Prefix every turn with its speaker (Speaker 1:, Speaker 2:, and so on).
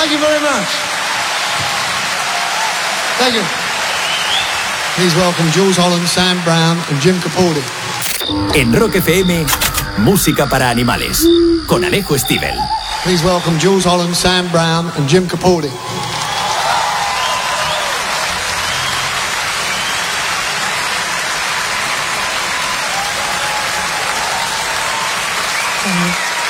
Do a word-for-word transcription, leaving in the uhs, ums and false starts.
Speaker 1: Thank you very much. Thank you. Please welcome Jules Holland, Sam Brown and Jim Capaldi.
Speaker 2: En Rock F M, música para animales, con Alejo Stivel.
Speaker 1: Please welcome Jules Holland, Sam Brown and Jim Capaldi.